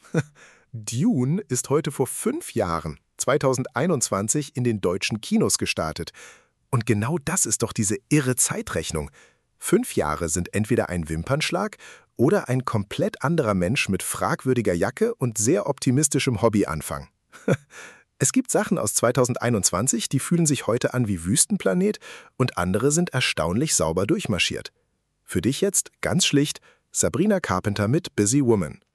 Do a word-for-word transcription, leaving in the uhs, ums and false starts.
Dune ist heute vor fünf Jahren, zweitausendeinundzwanzig, in den deutschen Kinos gestartet. Und genau das ist doch diese irre Zeitrechnung. Fünf Jahre sind entweder ein Wimpernschlag oder ein komplett anderer Mensch mit fragwürdiger Jacke und sehr optimistischem Hobbyanfang. Es gibt Sachen aus zweitausendeinundzwanzig, die fühlen sich heute an wie Wüstenplanet und andere sind erstaunlich sauber durchmarschiert. Für dich jetzt ganz schlicht Sabrina Carpenter mit Busy Woman.